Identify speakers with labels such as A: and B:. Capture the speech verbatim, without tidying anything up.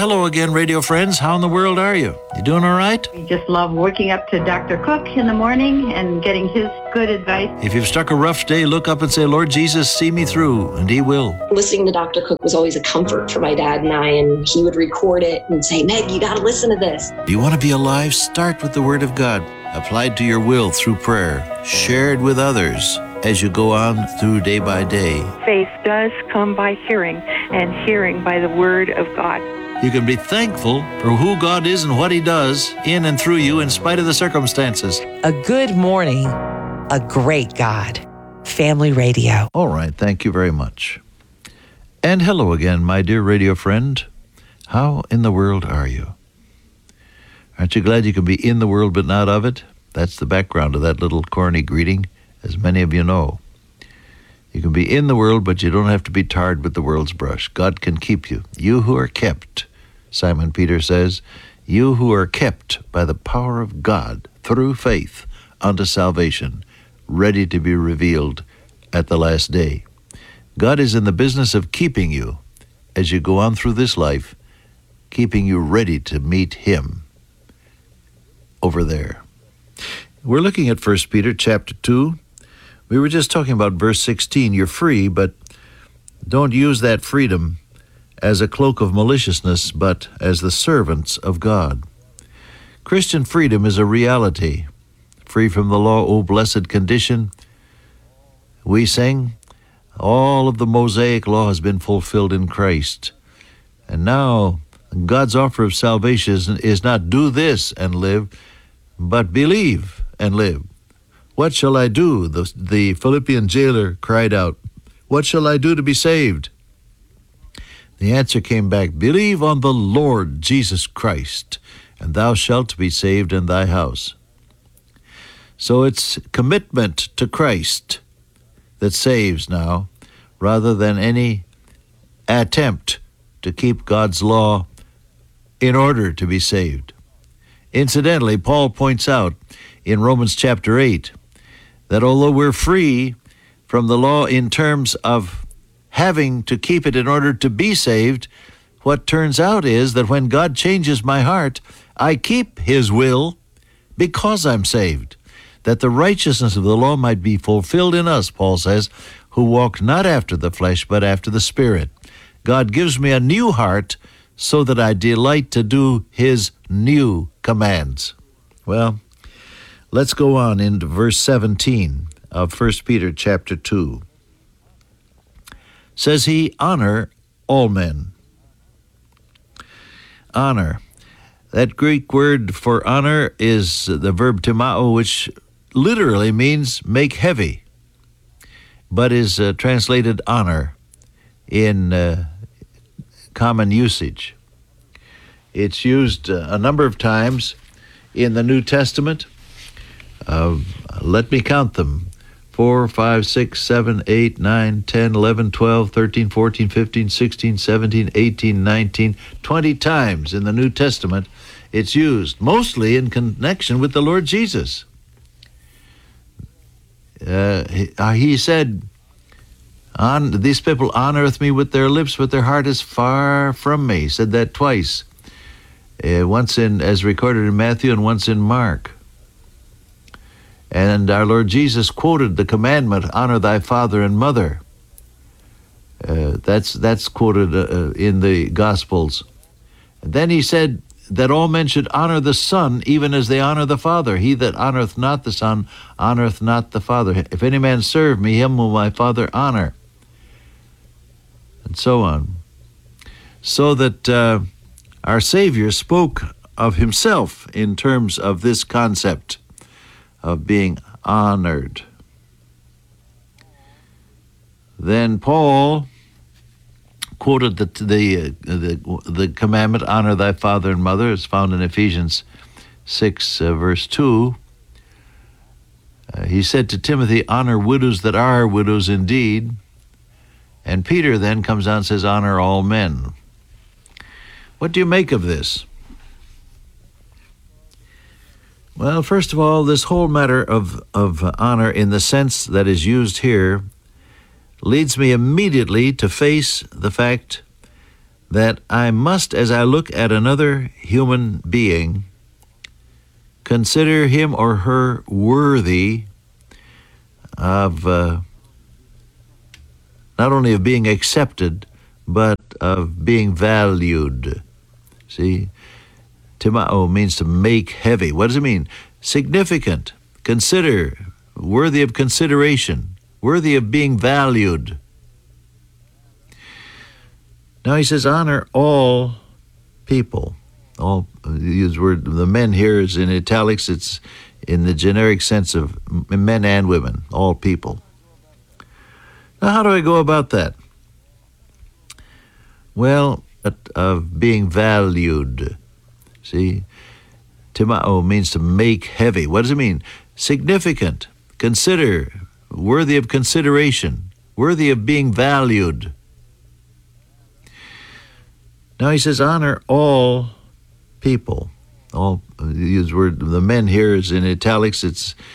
A: hello again, radio friends. How in the world are you? You doing all right?
B: We just love waking up to Doctor Cook in the morning and getting his good advice.
A: If you've struck a rough day, look up and say, Lord Jesus, see me through, and he will.
C: Listening to Doctor Cook was always a comfort for my dad and I, and he would record it and say, Meg, you got to listen to this.
A: Do you want to be alive? Start with the Word of God, applied to your will through prayer, shared with others as you go on through day by day.
D: Faith does come by hearing, and hearing by the Word of God.
A: You can be thankful for who God is and what he does in and through you in spite of the circumstances.
E: A good morning, a great God. Family Radio.
A: All right, thank you very much. And hello again, my dear radio friend. How in the world are you? Aren't you glad you can be in the world but not of it? That's the background of that little corny greeting, as many of you know. You can be in the world, but you don't have to be tarred with the world's brush. God can keep you. You who are kept, Simon Peter says, you who are kept by the power of God through faith unto salvation, ready to be revealed at the last day. God is in the business of keeping you as you go on through this life, keeping you ready to meet him over there. We're looking at First Peter chapter two. We were just talking about verse sixteen. You're free, but don't use that freedom as a cloak of maliciousness, but as the servants of God. Christian freedom is a reality. Free from the law, O blessed condition. We sing, all of the Mosaic law has been fulfilled in Christ. And now God's offer of salvation is not do this and live, but believe and live. What shall I do? The, the Philippian jailer cried out, what shall I do to be saved? The answer came back, believe on the Lord Jesus Christ, and thou shalt be saved in thy house. So it's commitment to Christ that saves now, rather than any attempt to keep God's law in order to be saved. Incidentally, Paul points out in Romans chapter eight, that although we're free from the law in terms of having to keep it in order to be saved, what turns out is that when God changes my heart, I keep his will because I'm saved, that the righteousness of the law might be fulfilled in us, Paul says, who walk not after the flesh, but after the Spirit. God gives me a new heart so that I delight to do his new commands. Well, let's go on into verse seventeen of First Peter chapter two. Says he, honor all men. Honor. That Greek word for honor is the verb timao, which literally means make heavy, but is uh, translated honor in uh, common usage. It's used uh, a number of times in the New Testament. Uh, let me count them. four, five, six, seven, eight, nine, ten, eleven, twelve, thirteen, fourteen, fifteen, sixteen, seventeen, eighteen, nineteen, twenty times in the New Testament it's used, mostly in connection with the Lord Jesus. Uh, he, uh, he said, On, these people honoreth me with their lips, but their heart is far from me. He said that twice, uh, once in as recorded in Matthew and once in Mark. And our Lord Jesus quoted the commandment, honor thy father and mother. Uh, that's that's quoted uh, in the Gospels. And then he said that all men should honor the Son, even as they honor the Father. He that honoreth not the Son, honoreth not the Father. If any man serve me, him will my Father honor. And so on. So that uh, our Savior spoke of himself in terms of this concept of being honored. Then Paul quoted the the, uh, the the commandment, honor thy father and mother, is found in Ephesians six, uh, verse two. Uh, he said to Timothy, honor widows that are widows indeed. And Peter then comes out and says, honor all men. What do you make of this? Well, first of all, this whole matter of, of honor in the sense that is used here leads me immediately to face the fact that I must, as I look at another human being, consider him or her worthy of uh, not only of being accepted, but of being valued. See, timao means to make heavy. What does it mean? Significant, consider, worthy of consideration, worthy of being valued. Now he says, honor all people. All, use word, the men here is in italics, it's in the generic sense of men and women, all people. Now how do I go about that? Well, of being valued. See, timao means to make heavy. What does it mean? Significant, consider, worthy of consideration, worthy of being valued. Now he says, honor all people. All, use word, the men here is in italics, it's